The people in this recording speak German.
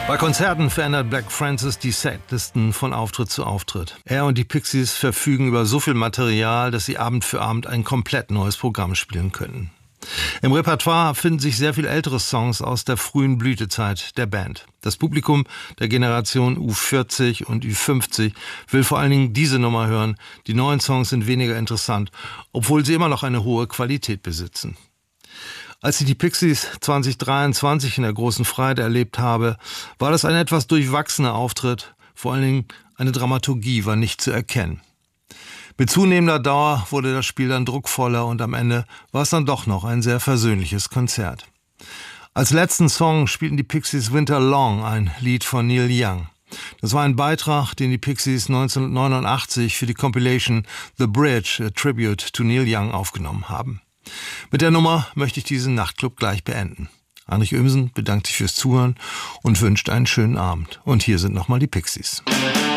Bei Konzerten verändert Black Francis die Setlisten von Auftritt zu Auftritt. Er und die Pixies verfügen über so viel Material, dass sie Abend für Abend ein komplett neues Programm spielen können. Im Repertoire finden sich sehr viel ältere Songs aus der frühen Blütezeit der Band. Das Publikum der Generation U40 und U50 will vor allen Dingen diese Nummer hören. Die neuen Songs sind weniger interessant, obwohl sie immer noch eine hohe Qualität besitzen. Als ich die Pixies 2023 in der Großen Freiheit erlebt habe, war das ein etwas durchwachsener Auftritt. Vor allen Dingen eine Dramaturgie war nicht zu erkennen. Mit zunehmender Dauer wurde das Spiel dann druckvoller und am Ende war es dann doch noch ein sehr versöhnliches Konzert. Als letzten Song spielten die Pixies Winter Long, ein Lied von Neil Young. Das war ein Beitrag, den die Pixies 1989 für die Compilation The Bridge, a Tribute to Neil Young aufgenommen haben. Mit der Nummer möchte ich diesen Nachtclub gleich beenden. Heinrich Ömsen bedankt sich fürs Zuhören und wünscht einen schönen Abend. Und hier sind nochmal die Pixies.